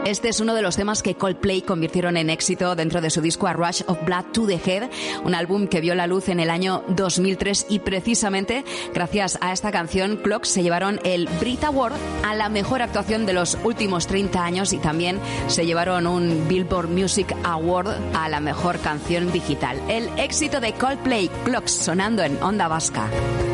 Este es uno de los temas que Coldplay convirtieron en éxito dentro de su disco A Rush of Blood to the Head, un álbum que vio la luz en el año 2003 y precisamente gracias a esta canción Clocks se llevaron el Brit Award a la mejor actuación de los últimos 30 años y también se llevaron un Billboard Music Award a la mejor canción digital. El éxito de Coldplay, Clocks, sonando en Onda Vasca.